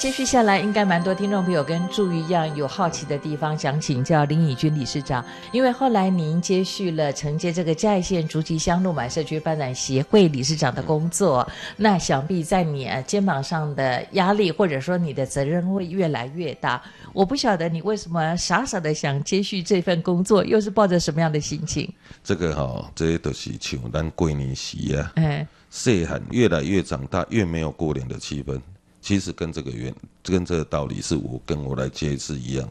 接续下来，应该蛮多听众朋友跟祝一样有好奇的地方，想请教林以军理事长。因为后来您接续了承接这个嘉义县竹崎乡路满社区发展协会理事长的工作，那想必在你肩膀上的压力，或者说你的责任会越来越大。我不晓得你为什么傻傻的想接续这份工作，又是抱着什么样的心情？ 这个这就是像咱过年时啊，细汉越来越长大，越没有过年的气氛。其实跟这个道理是跟我来接是一样。